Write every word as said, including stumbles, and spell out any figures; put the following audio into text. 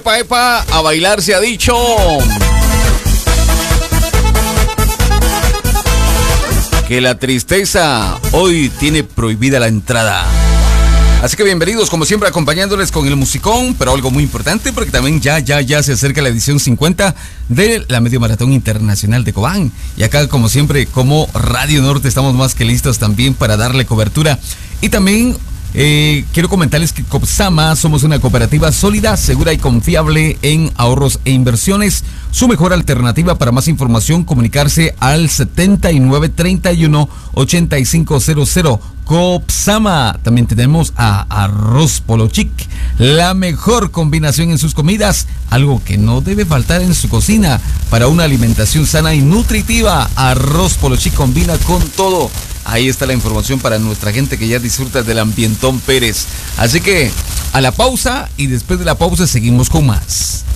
Epa, epa, a bailar se ha dicho. Que la tristeza hoy tiene prohibida la entrada. Así que bienvenidos, como siempre, acompañándoles con el musicón, pero algo muy importante, porque también ya, ya, ya se acerca la edición cincuenta de la Medio Maratón Internacional de Cobán. Y acá, como siempre, como Radio Norte, estamos más que listos también para darle cobertura. Y también eh, quiero comentarles que Copsama somos una cooperativa sólida, segura y confiable en ahorros e inversiones. Su mejor alternativa. Para más información, comunicarse al setenta y nueve treinta y uno ochenta y cinco cero cero. Copsama. También tenemos a Arroz Polo Chic, la mejor combinación en sus comidas, algo que no debe faltar en su cocina para una alimentación sana y nutritiva. Arroz Polo Chic combina con todo. Ahí está la información para nuestra gente que ya disfruta del ambientón Pérez. Así que a la pausa, y después de la pausa seguimos con más.